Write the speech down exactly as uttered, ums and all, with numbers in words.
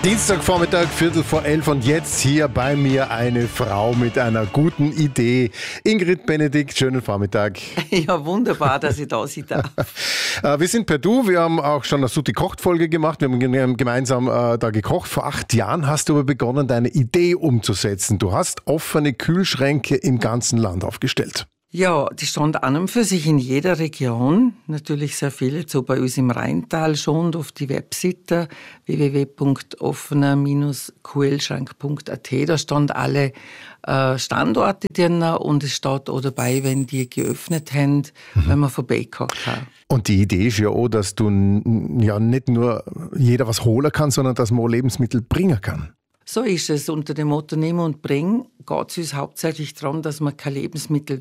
Dienstagvormittag, Viertel vor elf und jetzt hier bei mir eine Frau mit einer guten Idee. Ingrid Benedikt, schönen Vormittag. Ja, wunderbar, dass ich da sein darf. Wir sind per Du, wir haben auch schon eine Sutti-Kocht-Folge gemacht, wir haben gemeinsam äh, da gekocht. Vor acht Jahren hast du aber begonnen, deine Idee umzusetzen. Du hast offene Kühlschränke im ganzen Land aufgestellt. Ja, die stand an und für sich in jeder Region, natürlich sehr viele, so bei uns im Rheintal schon, und auf die Webseite w w w punkt offener Kühlschrank punkt a t. Da stand alle äh, Standorte drin und es steht auch dabei, wenn die geöffnet haben, mhm. wenn man vorbeigekocht hat. Und die Idee ist ja auch, dass du n- ja nicht nur jeder was holen kann, sondern dass man auch Lebensmittel bringen kann. So ist es. Unter dem Motto Nimm und Bring geht es uns hauptsächlich darum, dass man kein Lebensmittel